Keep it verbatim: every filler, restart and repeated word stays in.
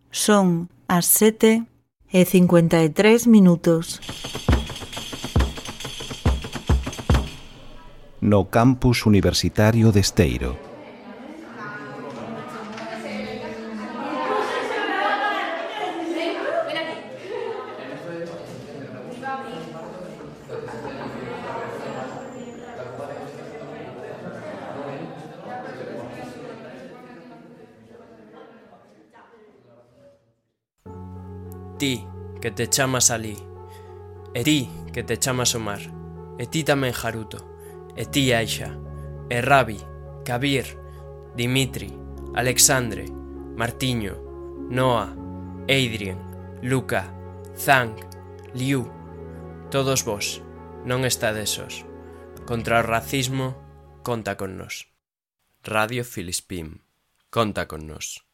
Son as sete e cincuenta e tres minutos. No campus universitario de Esteiro. Ti, que te chamas alí, e ti, que te chamas Omar, e ti tamén Haruto, e ti Aisha, e Rabi, Kabir, Dimitri, Alexandre, Martiño, Noah, Adrien, Luca, Zhang, Liu, todos vos, non estades sós. Contra o racismo, conta con nós. Radio Filispín, conta con nós.